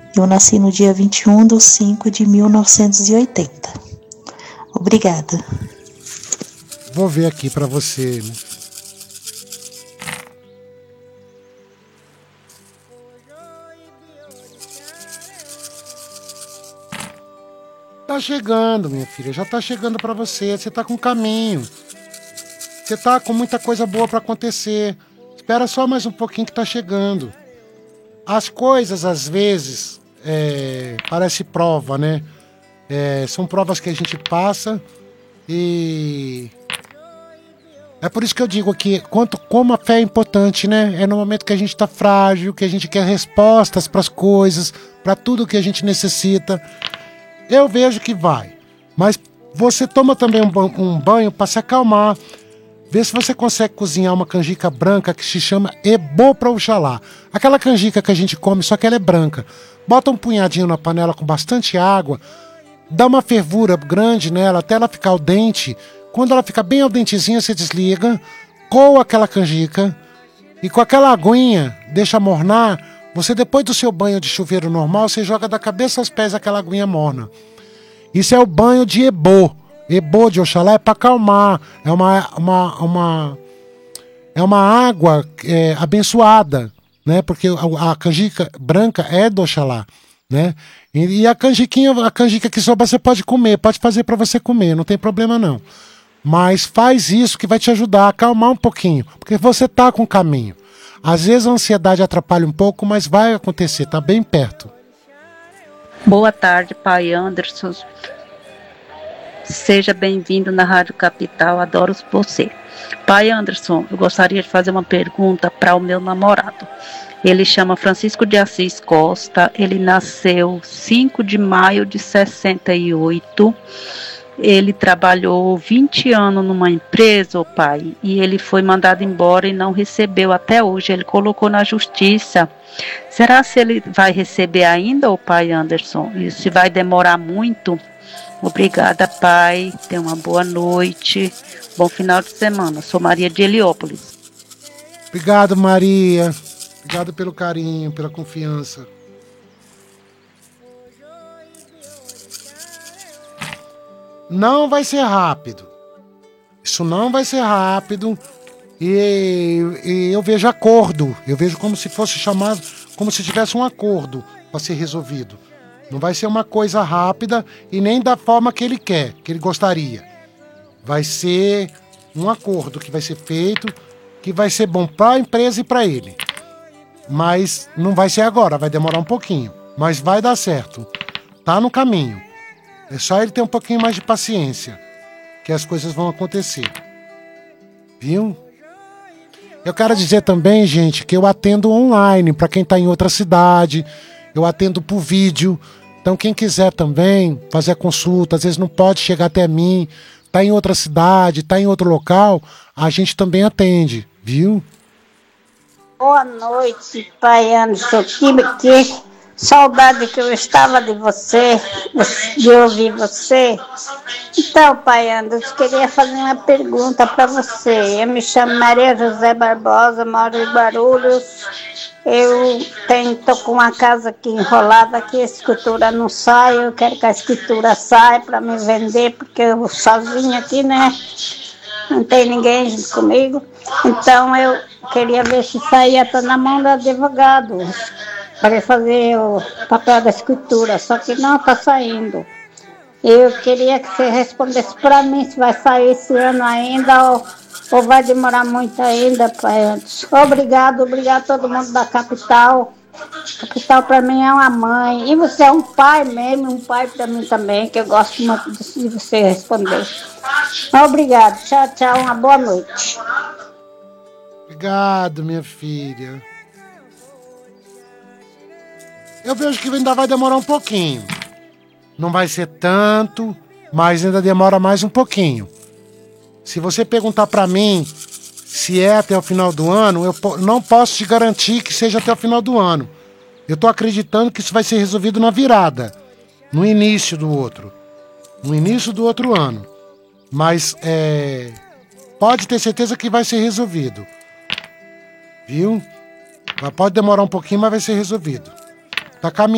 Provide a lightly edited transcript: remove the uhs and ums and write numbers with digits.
Eu nasci no dia 21/5/1980. Obrigada. Vou ver aqui pra você. Tá chegando, minha filha, já tá chegando pra você. Você tá com caminho. Você tá com muita coisa boa pra acontecer. Espera só mais um pouquinho que tá chegando. As coisas, às vezes, parece prova, né? São provas que a gente passa e... É por isso que eu digo aqui, como a fé é importante, né? É no momento que a gente tá frágil, que a gente quer respostas pras coisas, pra tudo que a gente necessita. Eu vejo que vai. Mas você toma também um banho pra se acalmar. Vê se você consegue cozinhar uma canjica branca que se chama ebô pra Oxalá. Aquela canjica que a gente come, só que ela é branca. Bota um punhadinho na panela com bastante água, dá uma fervura grande nela até ela ficar al dente. Quando ela ficar bem al dentezinha, você desliga, coa aquela canjica e com aquela aguinha, deixa mornar. Você, depois do seu banho de chuveiro normal, você joga da cabeça aos pés aquela aguinha morna. Isso é o banho de ebô. Ebô de Oxalá é para acalmar, é uma água abençoada, né? Porque a canjica branca é do Oxalá, né? E a canjica que sobra você pode comer, pode fazer para você comer, não tem problema não. Mas faz isso que vai te ajudar a acalmar um pouquinho, porque você tá com caminho. Às vezes a ansiedade atrapalha um pouco, mas vai acontecer, tá bem perto. Boa tarde, pai Anderson. Seja bem-vindo na Rádio Capital, adoro você. Pai Anderson, eu gostaria de fazer uma pergunta para o meu namorado. Ele chama Francisco de Assis Costa, ele nasceu 5 de maio de 68. Ele trabalhou 20 anos numa empresa, pai, e ele foi mandado embora e não recebeu até hoje. Ele colocou na justiça. Será se ele vai receber ainda, pai Anderson? E se vai demorar muito? Obrigada, pai. Tenha uma boa noite. Bom final de semana. Sou Maria de Heliópolis. Obrigado, Maria. Obrigado pelo carinho, pela confiança. Não vai ser rápido. Isso não vai ser rápido. E eu vejo acordo. Eu vejo como se fosse chamado, como se tivesse um acordo para ser resolvido. Não vai ser uma coisa rápida e nem da forma que ele quer, que ele gostaria. Vai ser um acordo que vai ser feito, que vai ser bom para a empresa e para ele. Mas não vai ser agora, vai demorar um pouquinho. Mas vai dar certo. Tá no caminho. É só ele ter um pouquinho mais de paciência, que as coisas vão acontecer. Viu? Eu quero dizer também, gente, que eu atendo online para quem está em outra cidade. Eu atendo por vídeo. Então quem quiser também fazer a consulta, às vezes não pode chegar até mim, está em outra cidade, está em outro local, a gente também atende, viu? Boa noite, pai Anderson. Que saudade que eu estava de você, de ouvir você. Então, pai Anderson, queria fazer uma pergunta para você. Eu me chamo Maria José Barbosa, moro em Guarulhos. Eu tô com uma casa aqui enrolada, que a escritura não sai. Eu quero que a escritura saia para me vender, porque eu sozinha aqui, né? Não tem ninguém junto comigo. Então eu queria ver se saía, tá na mão do advogado para fazer o papel da escritura, só que não está saindo. Eu queria que você respondesse para mim se vai sair esse ano ainda ou vai demorar muito ainda, pai Anderson. Obrigado a todo mundo da capital. A capital para mim é uma mãe. E você é um pai mesmo, um pai para mim também, que eu gosto muito de você responder. Obrigado. Tchau, tchau. Uma boa noite. Obrigado, minha filha. Eu vejo que ainda vai demorar um pouquinho. Não vai ser tanto, mas ainda demora mais um pouquinho. Se você perguntar para mim se é até o final do ano, eu não posso te garantir que seja até o final do ano. Eu tô acreditando que isso vai ser resolvido na virada, no início do outro ano. Mas pode ter certeza que vai ser resolvido. Viu? Pode demorar um pouquinho, mas vai ser resolvido. Tá caminhando.